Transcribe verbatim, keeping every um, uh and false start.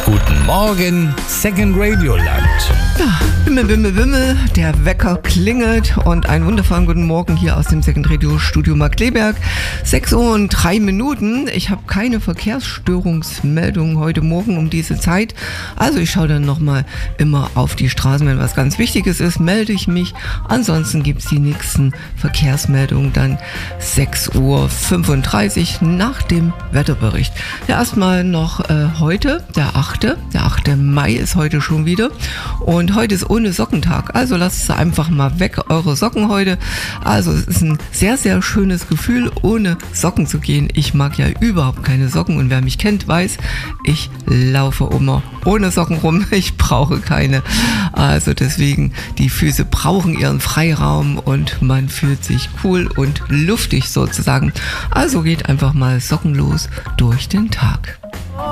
Guten Morgen, Second Radio Land. Ja, Wimmel, Wimmel, Wimmel, der Wecker klingelt und einen wundervollen guten Morgen hier aus dem Second Radio Studio Markkleeberg. sechs Uhr und drei Minuten. Ich habe keine Verkehrsstörungsmeldung heute Morgen um diese Zeit. Also ich schaue dann nochmal immer auf die Straßen, wenn was ganz Wichtiges ist, melde ich mich. Ansonsten gibt es die nächsten Verkehrsmeldungen dann sechs Uhr fünfunddreißig nach dem Wetterbericht. Ja, erstmal noch äh, heute, der achte Der achte Mai ist heute schon wieder. Und heute ist ohne Sockentag. Also lasst einfach mal weg eure Socken heute. Also es ist ein sehr, sehr schönes Gefühl, ohne Socken zu gehen. Ich mag ja überhaupt keine Socken. Und wer mich kennt, weiß, ich laufe immer ohne Socken rum. Ich brauche keine. Also deswegen, die Füße brauchen ihren Freiraum und man fühlt sich cool und luftig sozusagen. Also geht einfach mal sockenlos durch den Tag.